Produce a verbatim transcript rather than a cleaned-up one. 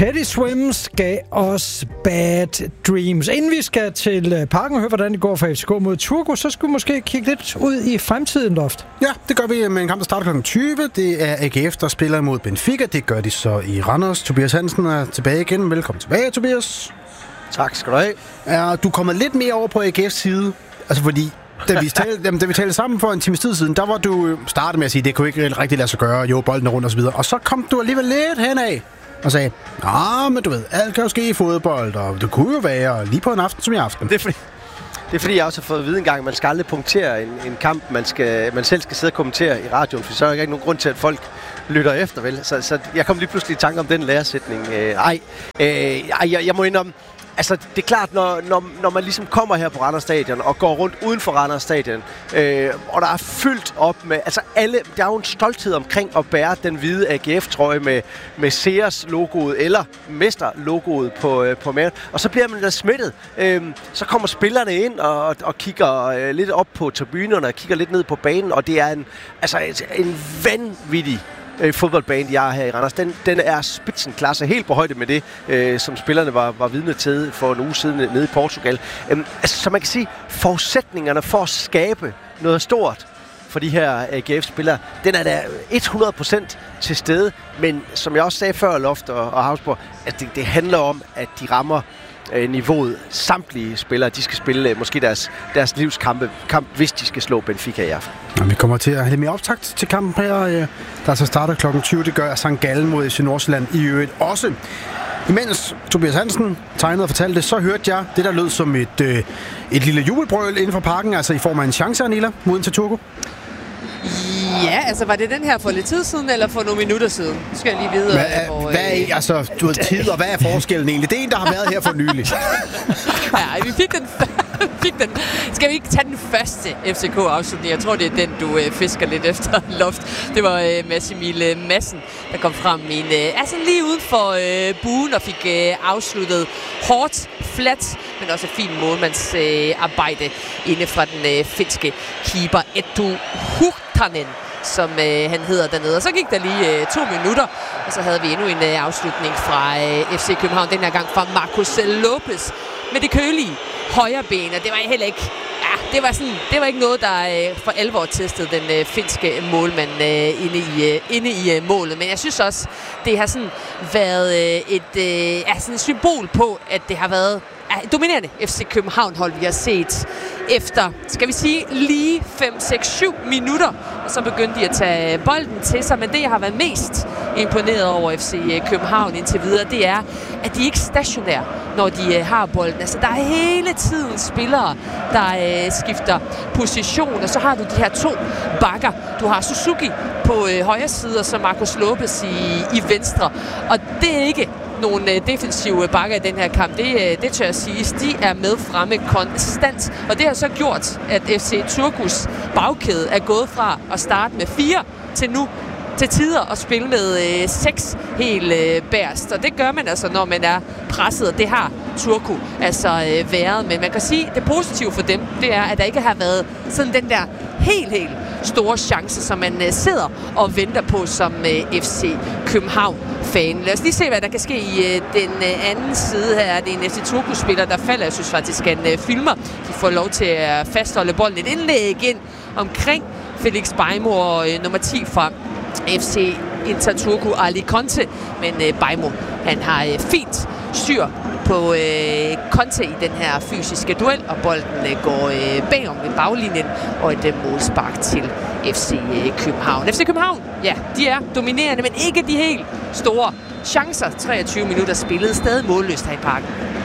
Teddy Swims gav os Bad Dreams. Inden vi skal til Parken og høre, hvordan det går for F C K mod Turku, så skulle vi måske kigge lidt ud i fremtiden, Loft. Ja, det gør vi med en kamp, der starter klokken tyve. Det er A G F, der spiller imod Benfica. Det gør de så i Randers. Tobias Hansen er tilbage igen. Velkommen tilbage, Tobias. Tak skal du have. Er du kommet lidt mere over på A G F's side? Altså fordi, da vi talte, jamen, da vi talte sammen for en times tid siden, der var du startet med at sige, at det kunne ikke rigtig lade sig gøre. Jo, bolden er rundt og så videre. Og så kom du alligevel lidt henad og sagde, ah, men du ved, alt kan jo ske i fodbold, og det kunne jo være lige på en aften som i aften. Det er fordi, det er fordi jeg også har fået at vide en gang, at man skal aldrig punktere en, en kamp, man, skal, man selv skal sidde og kommentere i radioen, for så er der ikke nogen grund til, at folk lytter efter, vel? Så, så jeg kom lige pludselig i tanke om den læresætning. Øh, ej, øh, ej jeg, jeg må indrømme, altså, det er klart, når, når, når man ligesom kommer her på Randers Stadion og går rundt uden for Randers Stadion, øh, og der er fyldt op med, altså alle, der er jo en stolthed omkring at bære den hvide A G F-trøje med, med Sears-logoet eller Mester-logoet på, øh, på maven, og så bliver man da smittet. Øh, så kommer spillerne ind og, og kigger øh, lidt op på tribunerne og kigger lidt ned på banen, og det er en, altså, en vanvittig fodboldbane, jeg har her i Randers. Den, den er spidsenklasse, helt på højde med det, øh, som spillerne var, var vidne til for en uge siden nede i Portugal. Øhm, altså, så man kan sige, forudsætningserne for at skabe noget stort for de her A G F-spillere, den er da hundrede procent til stede, men som jeg også sagde før, Loft og, og Havsborg, at det, det handler om, at de rammer øh, niveauet. Samtlige spillere, de skal spille øh, måske deres, deres livskampe, kamp, hvis de skal slå Benfica i aften. Ja, vi kommer til at have mere optakt til kampen her, øh, der så starter klokken tyve. Det gør Sankt Gallen mod F C Nordsjælland i øvrigt også. Imens Tobias Hansen tegnede og fortalte det, så hørte jeg det, der lød som et, øh, et lille jubelbrøl inden for parken, altså i form af en chance, Anila, mod til Turku. Ja, altså var det den her for lidt tid siden, eller for nogle minutter siden? Nu skal jeg lige vide, hvad, hvor... Hvad er, altså, du ved, tid, og hvad er forskellen egentlig? Det er en, der har været her for nylig. Ja, vi fik den, fik den. Skal vi ikke tage den første F C K-afslutning? Jeg tror, det er den, du øh, fisker lidt efter, Loft. Det var øh, Massimil øh, Madsen, der kom frem i en, øh, altså lige uden for øh, buen og fik øh, afsluttet hårdt, flat, men også et fint målmandsarbejde øh, inde fra den øh, finske keeper Edu Huhtanen, som øh, han hedder dernede. Og så gik der lige øh, to minutter, og så havde vi endnu en øh, afslutning fra øh, F C København, den her gang fra Marcos Lopez med det kølige højre ben, og det var heller ikke, ja, det var sådan, det var ikke noget, der øh, for alvor testede den øh, finske målmand øh, inde i, øh, inde i øh, målet. Men jeg synes også, det har sådan været øh, et øh, ja, sådan et symbol på, at det har været ja, et dominerende F C København-hold, vi har set efter, skal vi sige, lige fem, seks, syv minutter. Og så begyndte de at tage bolden til sig. Men det, jeg har været mest imponeret over F C København indtil videre, det er, at de ikke er stationære, når de uh, har bolden. Altså, der er hele tiden spillere, der uh, skifter position. Og så har du de her to bakker. Du har Suzuki på uh, højre side, og så Marcos Lopez i, i venstre. Og det er ikke nogle øh, defensive bakker i den her kamp. Det, øh, det tør jeg sige. De er med fremme konstant. Og det har så gjort, at F C Turkus bagkæde er gået fra at starte med fire til nu til tider at spille med øh, seks helt øh, bærst. Og det gør man altså, når man er presset. Og det har Turku altså øh, været. Men man kan sige, at det positive for dem, det er, at der ikke har været sådan den der helt, helt store chance, som man øh, sidder og venter på som øh, F C København-fan. Lad os lige se, hvad der kan ske i øh, den øh, anden side her. Det er en F C Turku-spiller, der falder. Jeg synes faktisk, at han øh, filmer. De får lov til at fastholde bolden. Et indlæg ind omkring Felix Bejmo, øh, nummer ti fra F C Inter Turku, Ali Conte. Men øh, Bejmo, han har øh, fint styr på øh, Conte i den her fysiske duel, og bolden øh, går øh, bagom ved baglinjen, og et øh, målspark til F C øh, København. F C København, ja, de er dominerende, men ikke de helt store chancer. treogtyve minutter spillet, stadig målløst her i parken.